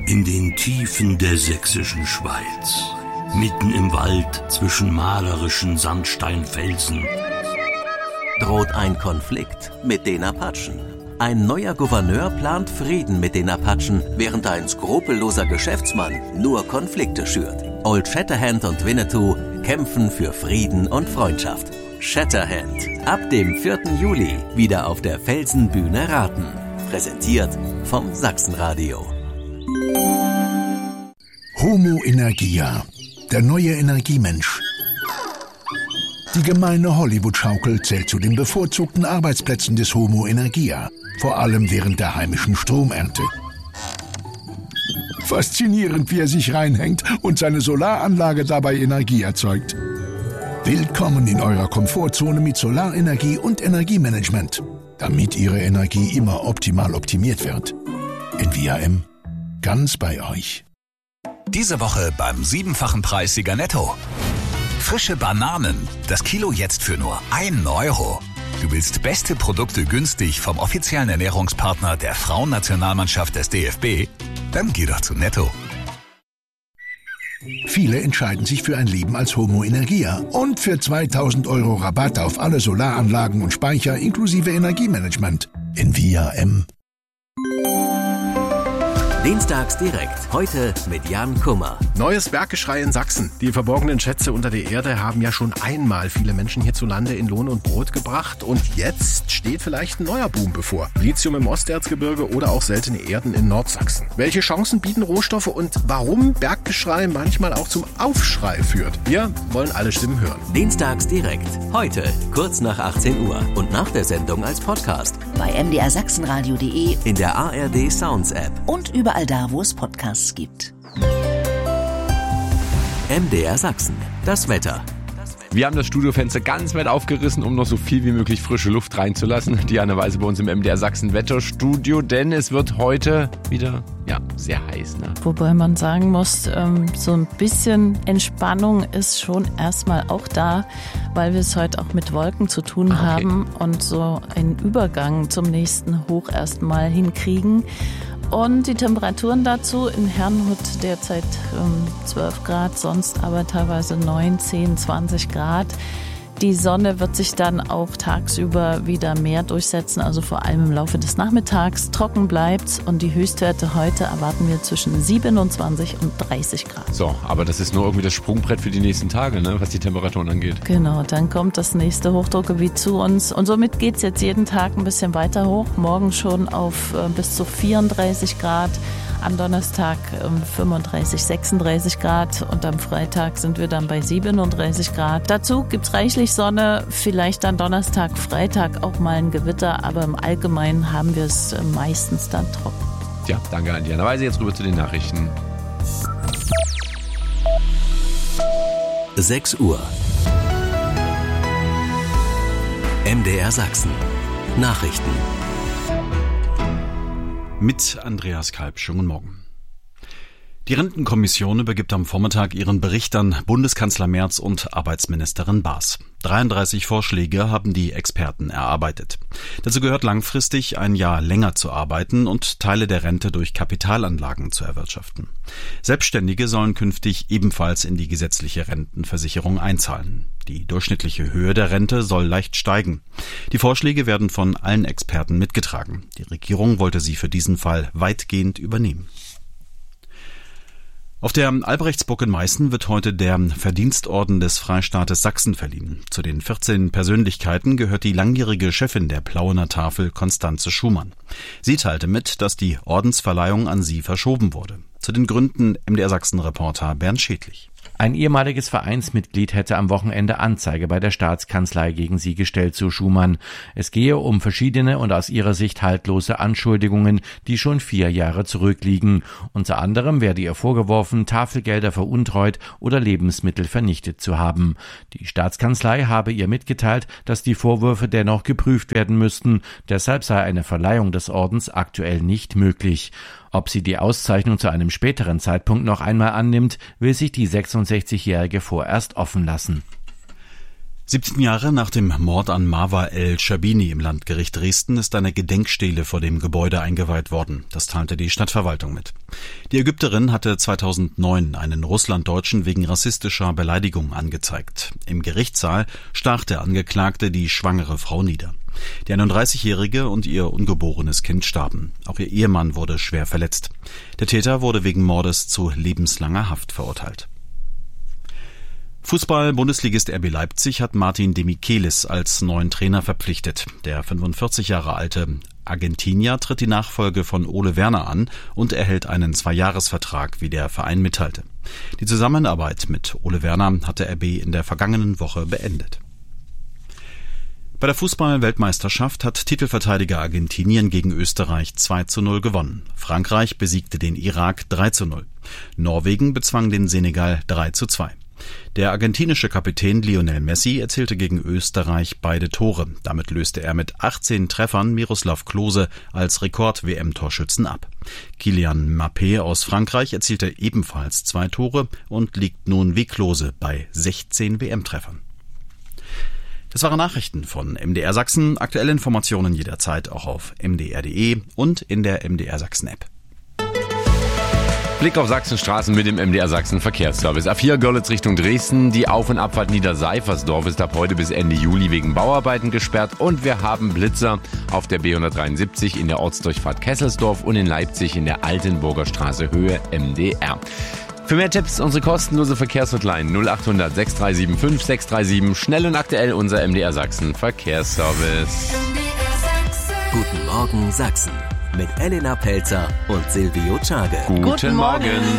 In den Tiefen der sächsischen Schweiz, mitten im Wald zwischen malerischen Sandsteinfelsen, droht ein Konflikt mit den Apachen. Ein neuer Gouverneur plant Frieden mit den Apachen, während ein skrupelloser Geschäftsmann nur Konflikte schürt. Old Shatterhand und Winnetou kämpfen für Frieden und Freundschaft. Shatterhand, ab dem 4. Juli wieder auf der Felsenbühne Raten. Präsentiert vom Sachsenradio. Homo Energia, der neue Energiemensch. Die gemeine Hollywood-Schaukel zählt zu den bevorzugten Arbeitsplätzen des Homo Energia, vor allem während der heimischen Stromernte. Faszinierend, wie er sich reinhängt und seine Solaranlage dabei Energie erzeugt. Willkommen in eurer Komfortzone mit Solarenergie und Energiemanagement, damit Ihre Energie immer optimal optimiert wird. Envia-M, ganz bei euch. Diese Woche beim 7-fachen Preissieger Netto. Frische Bananen, das Kilo jetzt für nur 1 Euro. Du willst beste Produkte günstig vom offiziellen Ernährungspartner der Frauennationalmannschaft des DFB? Dann geh doch zu Netto. Viele entscheiden sich für ein Leben als Homo Energia und für 2.000 € Rabatt auf alle Solaranlagen und Speicher inklusive Energiemanagement. Envia-M. Dienstags direkt, heute mit Jan Kummer. Neues Berggeschrei in Sachsen. Die verborgenen Schätze unter der Erde haben ja schon einmal viele Menschen hierzulande in Lohn und Brot gebracht. Und jetzt steht vielleicht ein neuer Boom bevor. Lithium im Osterzgebirge oder auch seltene Erden in Nordsachsen. Welche Chancen bieten Rohstoffe und warum Berggeschrei manchmal auch zum Aufschrei führt? Wir wollen alle Stimmen hören. Dienstags direkt, heute, kurz nach 18 Uhr und nach der Sendung als Podcast. Bei mdrsachsenradio.de, in der ARD Sounds App und überall da, wo es Podcasts gibt. MDR Sachsen, das Wetter. Wir haben das Studiofenster ganz weit aufgerissen, um noch so viel wie möglich frische Luft reinzulassen. Diana Weise bei uns im MDR Sachsen Wetterstudio, denn es wird heute wieder sehr heiß. Ne? Wobei man sagen muss, so ein bisschen Entspannung ist schon erstmal auch da, weil wir es heute auch mit Wolken zu tun haben und so einen Übergang zum nächsten Hoch erstmal hinkriegen. Und die Temperaturen dazu in Herrnhut derzeit 12 Grad, sonst aber teilweise 9, 10, 20 Grad. Die Sonne wird sich dann auch tagsüber wieder mehr durchsetzen, also vor allem im Laufe des Nachmittags. Trocken bleibt's und die Höchstwerte heute erwarten wir zwischen 27 und 30 Grad. So, aber das ist nur irgendwie das Sprungbrett für die nächsten Tage, ne, was die Temperaturen angeht. Genau, dann kommt das nächste Hochdruckgebiet zu uns und somit geht's jetzt jeden Tag ein bisschen weiter hoch. Morgen schon auf bis zu 34 Grad. Am Donnerstag 35, 36 Grad und am Freitag sind wir dann bei 37 Grad. Dazu gibt's reichlich Sonne, vielleicht dann Donnerstag, Freitag auch mal ein Gewitter, aber im Allgemeinen haben wir es meistens dann trocken. Ja, danke an Diana Weise. Jetzt rüber zu den Nachrichten. 6 Uhr. MDR Sachsen. Nachrichten. Mit Andreas Kalb. Schönen Morgen. Die Rentenkommission übergibt am Vormittag ihren Bericht an Bundeskanzler Merz und Arbeitsministerin Baas. 33 Vorschläge haben die Experten erarbeitet. Dazu gehört langfristig 1 Jahr länger zu arbeiten und Teile der Rente durch Kapitalanlagen zu erwirtschaften. Selbstständige sollen künftig ebenfalls in die gesetzliche Rentenversicherung einzahlen. Die durchschnittliche Höhe der Rente soll leicht steigen. Die Vorschläge werden von allen Experten mitgetragen. Die Regierung wollte sie für diesen Fall weitgehend übernehmen. Auf der Albrechtsburg in Meißen wird heute der Verdienstorden des Freistaates Sachsen verliehen. Zu den 14 Persönlichkeiten gehört die langjährige Chefin der Plauener Tafel, Konstanze Schumann. Sie teilte mit, dass die Ordensverleihung an sie verschoben wurde. Zu den Gründen MDR Sachsen-Reporter Bernd Schädlich. Ein ehemaliges Vereinsmitglied hätte am Wochenende Anzeige bei der Staatskanzlei gegen sie gestellt, so Schumann. Es gehe um verschiedene und aus ihrer Sicht haltlose Anschuldigungen, die schon 4 Jahre zurückliegen. Unter anderem werde ihr vorgeworfen, Tafelgelder veruntreut oder Lebensmittel vernichtet zu haben. Die Staatskanzlei habe ihr mitgeteilt, dass die Vorwürfe dennoch geprüft werden müssten. Deshalb sei eine Verleihung des Ordens aktuell nicht möglich. Ob sie die Auszeichnung zu einem späteren Zeitpunkt noch einmal annimmt, will sich die 66-Jährige vorerst offen lassen. 17 Jahre nach dem Mord an Marwa El-Shabini im Landgericht Dresden ist eine Gedenkstele vor dem Gebäude eingeweiht worden. Das teilte die Stadtverwaltung mit. Die Ägypterin hatte 2009 einen Russlanddeutschen wegen rassistischer Beleidigung angezeigt. Im Gerichtssaal stach der Angeklagte die schwangere Frau nieder. Die 31-Jährige und ihr ungeborenes Kind starben. Auch ihr Ehemann wurde schwer verletzt. Der Täter wurde wegen Mordes zu lebenslanger Haft verurteilt. Fußball-Bundesligist RB Leipzig hat Martin de Michelis als neuen Trainer verpflichtet. Der 45 Jahre alte Argentinier tritt die Nachfolge von Ole Werner an und erhält einen 2-Jahres-Vertrag, wie der Verein mitteilte. Die Zusammenarbeit mit Ole Werner hatte RB in der vergangenen Woche beendet. Bei der Fußball-Weltmeisterschaft hat Titelverteidiger Argentinien gegen Österreich 2:0 gewonnen. Frankreich besiegte den Irak 3:0. Norwegen bezwang den Senegal 3:2. Der argentinische Kapitän Lionel Messi erzielte gegen Österreich beide Tore. Damit löste er mit 18 Treffern Miroslav Klose als Rekord-WM-Torschützen ab. Kylian Mbappé aus Frankreich erzielte ebenfalls 2 Tore und liegt nun wie Klose bei 16 WM-Treffern. Das waren Nachrichten von MDR Sachsen. Aktuelle Informationen jederzeit auch auf mdr.de und in der MDR Sachsen-App. Blick auf Sachsenstraßen mit dem MDR Sachsen Verkehrsservice. A4 Görlitz Richtung Dresden. Die Auf- und Abfahrt Niederseifersdorf ist ab heute bis Ende Juli wegen Bauarbeiten gesperrt. Und wir haben Blitzer auf der B173 in der Ortsdurchfahrt Kesselsdorf und in Leipzig in der Altenburger Straße Höhe MDR. Für mehr Tipps unsere kostenlose Verkehrshotline 0800 6375 637. Schnell und aktuell unser MDR Sachsen Verkehrsservice. Guten Morgen Sachsen mit Elena Pelzer und Silvio Czage. Guten Morgen.